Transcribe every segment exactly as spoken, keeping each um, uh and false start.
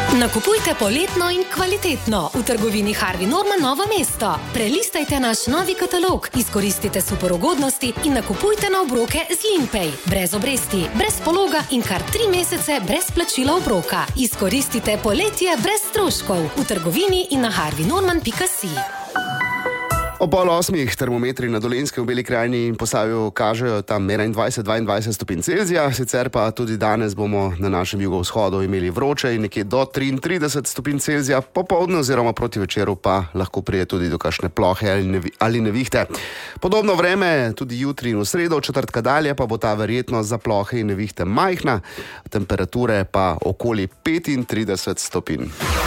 Nakupujte poletno in kvalitetno v trgovini Harvey Norman Novo mesto. Prelistajte naš novi katalog, izkoristite super ugodnosti in nakupujte na obroke z Limpay. Brez obresti, brez pologa in kar tri mesece brez plačila obroka. Izkoristite poletje brez stroškov v trgovini in na harvey norman pika si. O pol osmih termometri na Dolenjskem, v Beli krajini in Posavju kažejo tam enaindvajset do dvaindvajset stopinj Celzija, sicer pa tudi danes bomo na našem jugovzhodu imeli vroče in nekje do triintrideset stopinj Celzija, popoldne oziroma proti večeru pa lahko pride tudi do kakšne plohe ali, nevi, ali nevihte. Podobno vreme tudi jutri in v sredo, od četrtka dalje pa bo ta verjetnost za plohe in nevihte majhna, temperature pa okoli petintrideset stopinj.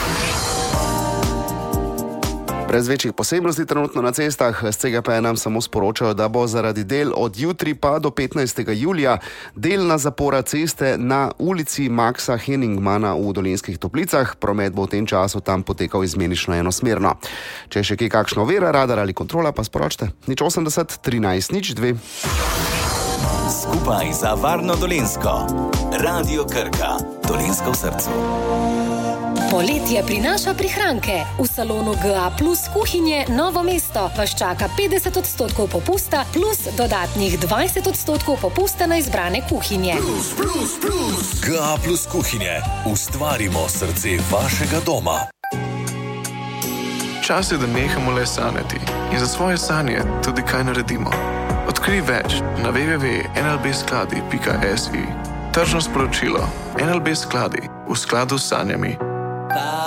Brez večjih posebnosti trenutno na cestah, s C G P nam samo sporočajo, da bo zaradi del od jutri pa do petnajstega julija delna zapora ceste na ulici Maxa Henningmana v Dolenjskih Toplicah. Promet bo v tem času tam potekal izmenično enosmerno. Če je še kaj kakšna ovira, radar ali kontrola, pa sporočite nič osemdeset trinajst nič dve. Skupaj za varno Dolenjsko. Radio Krka. Dolenjsko v srcu. Poletje prinaša prihranke. V salonu G A plus kuhinje Novo mesto vas čaka petdeset odstotkov popusta plus dodatnih dvajset odstotkov popusta na izbrane kuhinje. Plus, plus, plus. G A plus kuhinje. Ustvarimo srce vašega doma. Čas je, da nehamo le sanjati in za svoje sanje tudi kaj naredimo. Odkrij več na w w w pika n l b skladi pika s i. Tržno sporočilo. N L B skladi v skladu s sanjami.